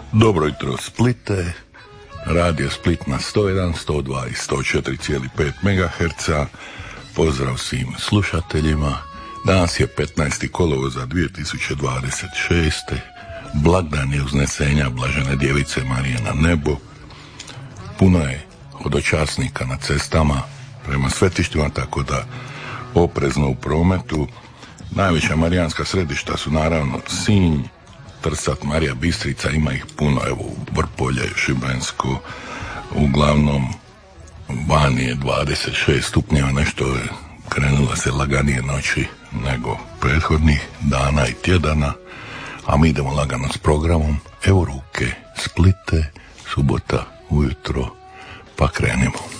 Dobro jutro Splite, Radio Split na 101, 102 i 104,5 MHz. Pozdrav svim slušateljima. Danas je 15. kolovoza 2026. Blagdan je uznesenja Blažene djevice Marije na nebo. Puno je hodočasnika na cestama prema svetištima, tako da oprezno u prometu. Najveća marijanska središta su naravno Sinj, Trsat, Marija Bistrica, ima ih puno, evo Vrpolje, Šibensko, uglavnom vani je 26 stupnjeva, nešto je krenula se laganije noći nego prethodnih dana i tjedana, a mi idemo lagano s programom. Evo ruke, Splite, subota ujutro, pa krenemo.